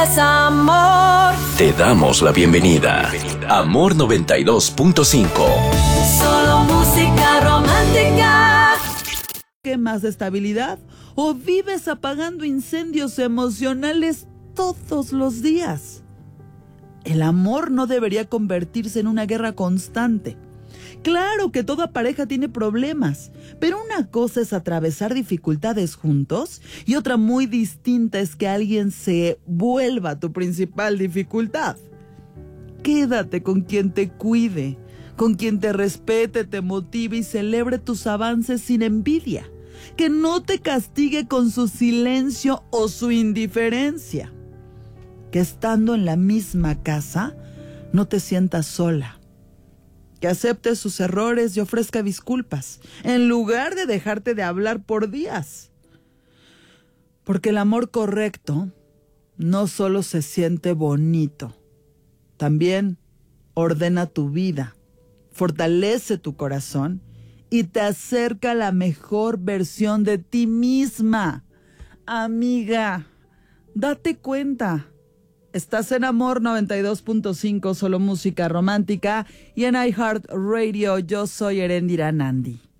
Es amor. Te damos la bienvenida. Amor 92.5. Solo música romántica. ¿Qué más de estabilidad? ¿O vives apagando incendios emocionales todos los días? El amor no debería convertirse en una guerra constante. Claro que toda pareja tiene problemas, pero una cosa es atravesar dificultades juntos y otra muy distinta es que alguien se vuelva tu principal dificultad. Quédate con quien te cuide, con quien te respete, te motive y celebre tus avances sin envidia. Que no te castigue con su silencio o su indiferencia. Que estando en la misma casa no te sientas sola. Que acepte sus errores y ofrezca disculpas, en lugar de dejarte de hablar por días. Porque el amor correcto no solo se siente bonito, también ordena tu vida, fortalece tu corazón y te acerca a la mejor versión de ti misma. Amiga, date cuenta. Estás en Amor 92.5, solo música romántica, y en iHeartRadio. Yo soy Erendira Nandi.